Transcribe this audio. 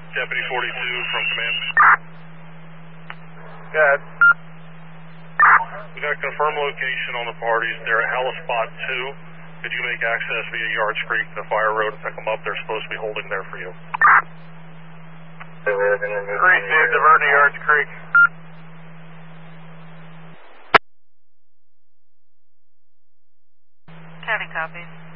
Deputy 42 from command. Go ahead. We got a confirmed location on the parties. They're at Hella Spot 2. Could you make access via Yards Creek to Fire Road and pick them up? They're supposed to be holding there for you. 3-2, divert to Yards Creek. County copies.